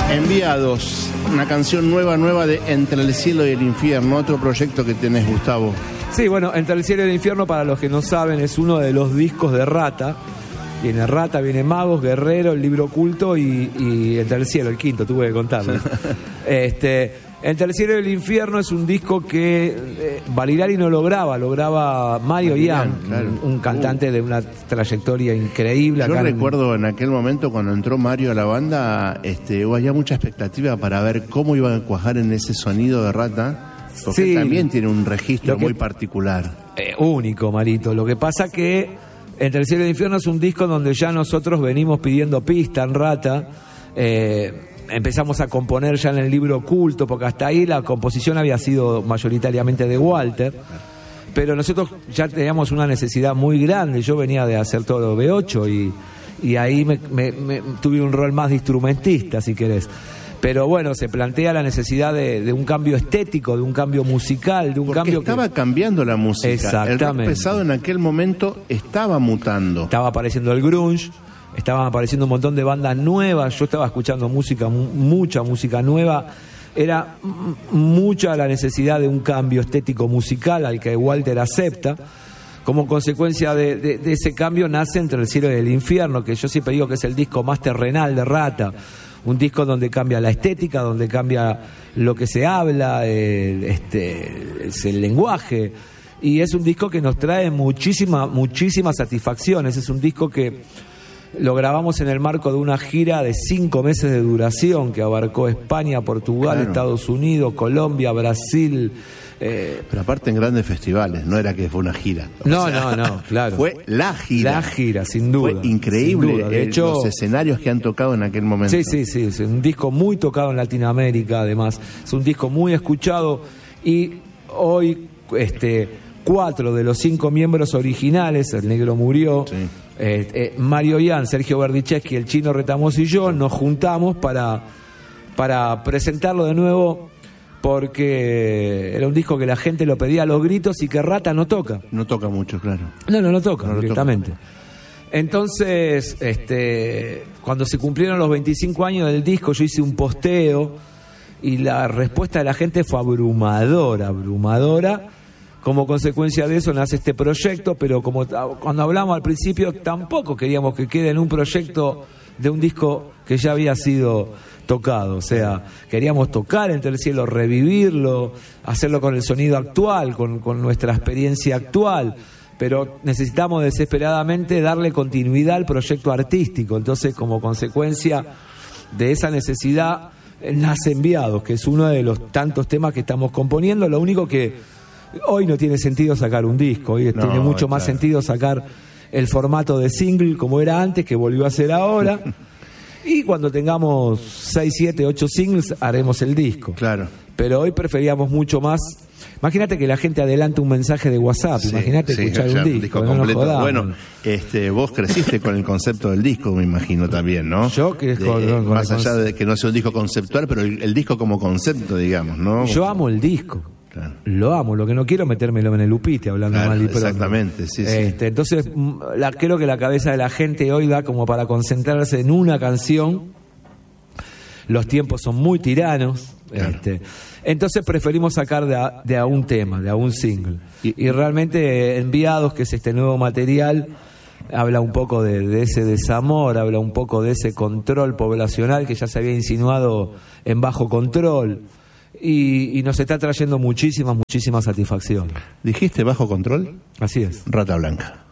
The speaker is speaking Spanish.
Enviados, una canción nueva de Entre el cielo y el infierno, otro proyecto que tenés, Gustavo. Sí, bueno, Entre el cielo y el infierno, para los que no saben, es uno de los discos de Rata. Viene Rata, viene Magos, Guerrero, El libro oculto y Entre el cielo, el quinto, tuve que contarlo. Entre el cielo y el infierno es un disco que Barilari no lo graba Mario Ian, claro. Un cantante de una trayectoria increíble. Yo recuerdo en aquel momento cuando entró Mario a la banda, había mucha expectativa para ver cómo iba a cuajar en ese sonido de Rata, porque sí, también tiene un registro muy particular. Único, Marito. Lo que pasa que Entre el cielo y el infierno es un disco donde ya nosotros venimos pidiendo pista en Rata. Empezamos a componer ya en El libro oculto, porque hasta ahí la composición había sido mayoritariamente de Walter, pero nosotros ya teníamos una necesidad muy grande. Yo venía de hacer todo B8 y ahí me tuve un rol más de instrumentista, si querés. Pero bueno, se plantea la necesidad de un cambio estético, de un cambio musical, de un cambio que estaba cambiando la música. Exactamente. El rock pesado en aquel momento estaba mutando. Estaba apareciendo el grunge. Estaban apareciendo un montón de bandas nuevas. Yo estaba escuchando mucha música nueva. Era mucha la necesidad de un cambio estético musical al que Walter acepta. Como consecuencia de ese cambio nace Entre el cielo y el infierno, que yo siempre digo que es el disco más terrenal de Rata. Un disco donde cambia la estética, donde cambia lo que se habla, es el lenguaje. Y es un disco que nos trae muchísimas satisfacciones. Es un disco que lo grabamos en el marco de una gira de 5 meses de duración que abarcó España, Portugal, claro, Estados Unidos, Colombia, Brasil. Pero aparte en grandes festivales, no era que fue una gira. No, claro. Fue la gira. La gira, sin duda. Fue increíble. Sin duda. De hecho, los escenarios que han tocado en aquel momento. Sí. Es un disco muy tocado en Latinoamérica, además. Es un disco muy escuchado y hoy 4 de los 5 miembros originales, el Negro murió, sí. Mario Ian, Sergio Berdichevsky, el Chino Retamoso y yo nos juntamos para presentarlo de nuevo, porque era un disco que la gente lo pedía a los gritos y que Rata no toca. No toca mucho, claro. No toca directamente. Entonces, cuando se cumplieron los 25 años del disco, yo hice un posteo y la respuesta de la gente fue abrumadora. Como consecuencia de eso nace este proyecto, pero como cuando hablamos al principio, tampoco queríamos que quede en un proyecto de un disco que ya había sido tocado. O sea, queríamos tocar Entre el cielo, revivirlo, hacerlo con el sonido actual, con nuestra experiencia actual, pero necesitamos desesperadamente darle continuidad al proyecto artístico. Entonces, como consecuencia de esa necesidad, nace Enviados, que es uno de los tantos temas que estamos componiendo. Lo único que hoy no tiene sentido sacar un disco, hoy tiene mucho más sentido sacar el formato de single como era antes, que volvió a ser ahora. Y cuando tengamos 6, 7, 8 singles haremos el disco. Claro. Pero hoy preferíamos mucho más. Imagínate que la gente adelante un mensaje de WhatsApp. Imagínate escuchar un disco completo. No, bueno, vos creciste con el concepto del disco, me imagino también, ¿no? Yo que más allá de que no sea un disco conceptual, pero el disco como concepto, digamos, ¿no? Yo amo el disco. Claro. Lo amo, lo que no quiero metérmelo en el upite hablando mal y pronto. Exactamente, sí. Entonces, creo que la cabeza de la gente hoy da como para concentrarse en una canción. Los tiempos son muy tiranos. Claro. Entonces preferimos sacar de a un tema, de a un single. Y realmente Enviados, que es este nuevo material, habla un poco de ese desamor, habla un poco de ese control poblacional que ya se había insinuado en Bajo Control. Y nos está trayendo muchísimas satisfacciones. ¿Dijiste Bajo Control? Así es. Rata Blanca.